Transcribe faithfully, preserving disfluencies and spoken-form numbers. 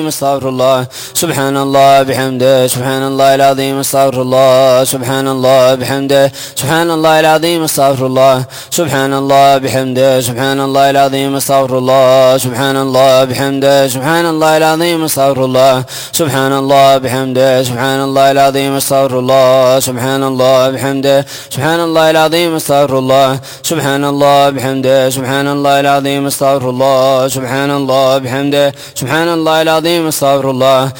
استغفر الله سبحان الله بحمده سبحان الله العظيم استغفر الله سبحان الله بحمده سبحان الله العظيم استغفر الله سبحان الله بحمده سبحان الله العظيم استغفر الله سبحان الله بحمده سبحان الله العظيم استغفر الله سبحان الله بحمده سبحان الله العظيم استغفر الله سبحان الله بحمده سبحان الله العظيم استغفر الله سبحان الله بحمده سبحان الله العظيم استغفر الله سبحان الله بحمده سبحان الله العظيم استغفر الله